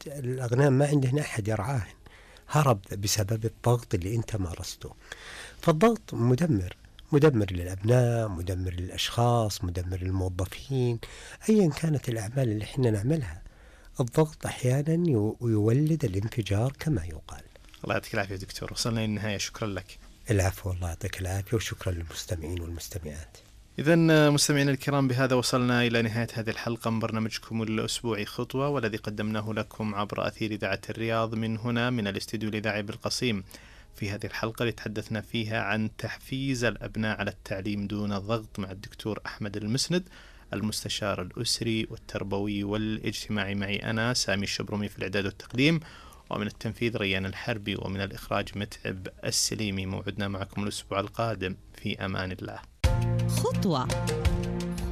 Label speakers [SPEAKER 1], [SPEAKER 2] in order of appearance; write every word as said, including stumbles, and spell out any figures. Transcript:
[SPEAKER 1] الأغنام ما عندهن أحد يرعاهن، هرب بسبب الضغط اللي أنت مارسته. فالضغط مدمر، مدمر للأبناء، مدمر للأشخاص، مدمر للموظفين، أيا كانت الأعمال اللي احنا نعملها. الضغط أحيانا يولد الانفجار كما يقال.
[SPEAKER 2] الله يعطيك العافية دكتور، وصلنا للنهاية، شكرا لك.
[SPEAKER 1] العفو، الله يعطيك العافية، وشكرا للمستمعين والمستمعات.
[SPEAKER 2] إذن مستمعينا الكرام، بهذا وصلنا إلى نهاية هذه الحلقة من برنامجكم الأسبوعي خطوة، والذي قدمناه لكم عبر أثير إذاعة الرياض من هنا من الاستديو الإذاعي بالقصيم. في هذه الحلقة اللي تحدثنا فيها عن تحفيز الأبناء على التعليم دون ضغط مع الدكتور أحمد المسند، المستشار الأسري والتربوي والاجتماعي. معي أنا سامي الشبرمي في الإعداد والتقديم، ومن التنفيذ ريان الحربي، ومن الإخراج متعب السليمي. موعدنا معكم الأسبوع القادم، في أمان الله.
[SPEAKER 3] خطوة.